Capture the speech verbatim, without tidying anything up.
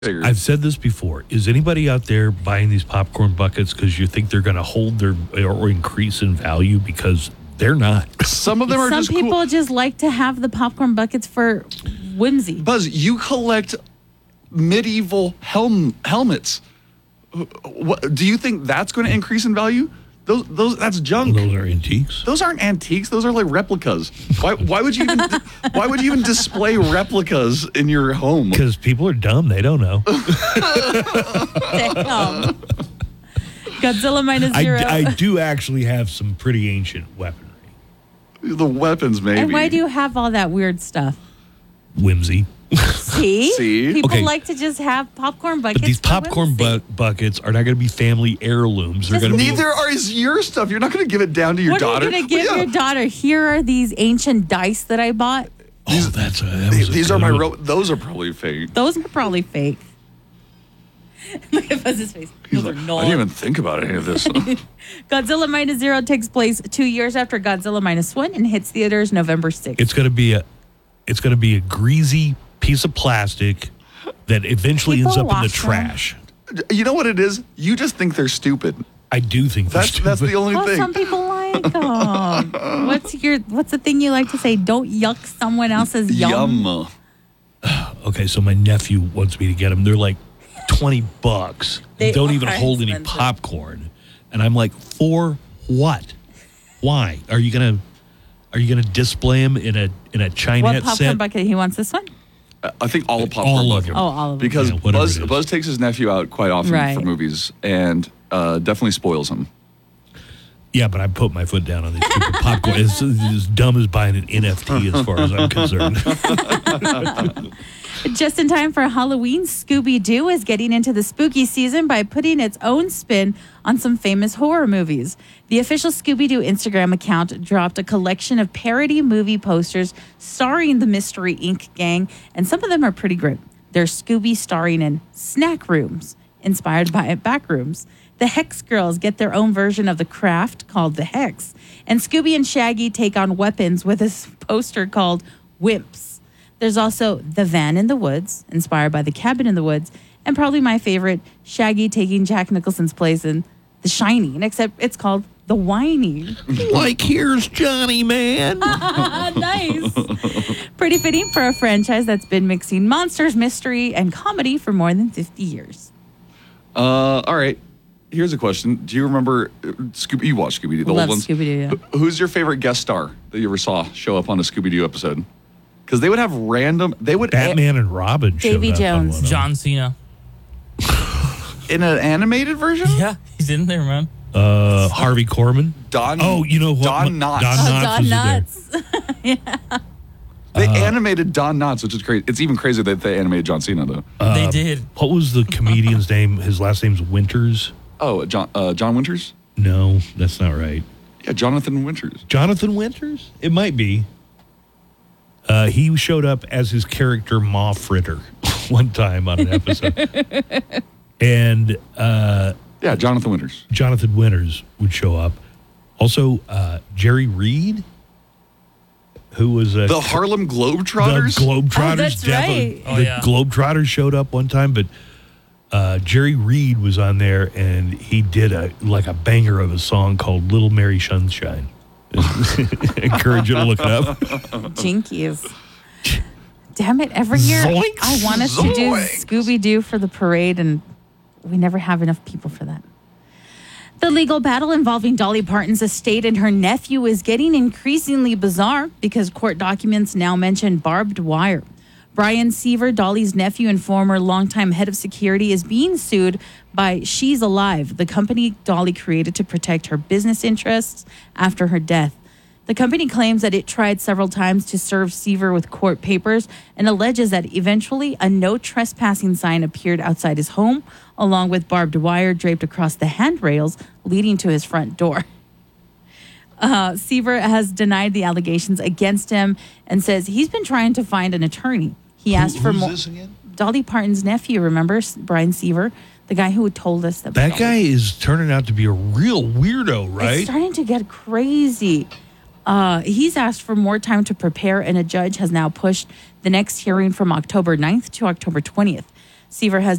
I've said this before. Is anybody out there buying these popcorn buckets because you think they're going to hold their or increase in value? Because they're not. Some of them are Some just people cool. just like to have the popcorn buckets for whimsy. Buzz, you collect medieval helm helmets. What, do you think that's going to increase in value? Those, those, that's junk. Those are antiques. Those aren't antiques. Those are like replicas. Why, why would you even, why would you even display replicas in your home? Because people are dumb. They don't know. Damn. Godzilla minus I, zero. I do actually have some pretty ancient weaponry. The weapons, maybe. And why do you have all that weird stuff? Whimsy. See? See? People Okay. like to just have popcorn buckets. But these for popcorn whimsy. bu- buckets are not going to be family heirlooms. They're Just going to be. Neither are is your stuff. You're not going to give it down to your What daughter. are you going to give Yeah. your daughter? Here are these ancient dice that I bought. Oh, that's a, that was These, a these are good my. one. Ro- those are probably fake. Those are probably fake. Look at Buzz's face. He's Those like, are I not. didn't even think about any of this. Godzilla minus zero takes place two years after Godzilla minus one and hits theaters November sixth. It's going to be a. It's going to be a greasy piece of plastic that eventually People ends up in the wash them. trash. You know what it is? You just think they're stupid. I do think they're That's that's the stupid. only Well, thing. some people like them. What's your What's the thing you like to say? Don't yuck someone else's yum. Yum. Okay, so my nephew wants me to get them. They're like twenty bucks. They Don't even are hold any expensive. popcorn. And I'm like, for what? Why? Are you gonna Are you gonna display them in a in a What Chinette popcorn set? bucket? He wants this one. I think all of popcorn All of bucket. them. Oh, all of them. Because Yeah, whatever Buzz it is. Buzz takes his nephew out quite often Right. for movies and uh, definitely spoils him. Yeah, but I put my foot down on these stupid popcorn. It's as dumb as buying an N F T as far as I'm concerned. Just in time for Halloween, Scooby-Doo is getting into the spooky season by putting its own spin on some famous horror movies. The official Scooby-Doo Instagram account dropped a collection of parody movie posters starring the Mystery Incorporated gang, and some of them are pretty great. There's Scooby starring in Snack Rooms, inspired by Backrooms. The Hex Girls get their own version of the craft called the Hex. And Scooby and Shaggy take on weapons with a s- poster called Wimps. There's also The Van in the Woods, inspired by The Cabin in the Woods, and probably my favorite, Shaggy taking Jack Nicholson's place in The Shining, except it's called The Whining. Like, here's Johnny, man. Nice. Pretty fitting for a franchise that's been mixing monsters, mystery, and comedy for more than fifty years. Uh, all right. Here's a question. Do you remember uh, Scooby? You watched Scooby Doo, the Love old ones. Scooby-Doo, yeah. Wh- Who's your favorite guest star that you ever saw show up on a Scooby Doo episode? Because they would have random. They would Batman and Robin showed Davy up on Jones. one of them. John Cena. in an animated version. Yeah, he's in there, man. Uh, Harvey Korman. Don. Oh, you know what? Don Knotts. Don Oh, Knotts Don was in there. Knotts. They Uh, animated Don Knotts, which is crazy. It's even crazier that they animated John Cena though. they did. What was the comedian's name? His last name's Winters. Oh, John uh, John Winters. No, that's not right. Yeah, Jonathan Winters. Jonathan Winters? It might be. Uh, he showed up as his character Ma Fritter one time on an episode. and uh, Yeah, Jonathan Winters. Jonathan Winters would show up. Also, uh, Jerry Reed, who was a The Harlem Globetrotters. The Globetrotters. Oh, that's definitely- right. Oh, the yeah. Globetrotters showed up one time, but uh, Jerry Reed was on there, and he did a like a banger of a song called "Little Mary Sunshine." Encourage you to look it up. Jinkies. Damn it. Every year Zoinks. I want us to do Zoinks. Scooby-Doo for the parade, and we never have enough people for that. The legal battle involving Dolly Parton's estate and her nephew is getting increasingly bizarre because court documents now mention barbed wire. Brian Seaver, Dolly's nephew and former longtime head of security, is being sued by She's Alive, the company Dolly created to protect her business interests after her death. The company claims that it tried several times to serve Seaver with court papers and alleges that eventually a no trespassing sign appeared outside his home, along with barbed wire draped across the handrails leading to his front door. Uh, Seaver has denied the allegations against him and says he's been trying to find an attorney. He asked for more. again? Dolly Parton's nephew, remember S- Brian Seaver, the guy who told us that. That Dolly- guy is turning out to be a real weirdo, It's right? starting to get crazy. Uh, he's asked for more time to prepare, and a judge has now pushed the next hearing from October ninth to October twentieth. Seaver has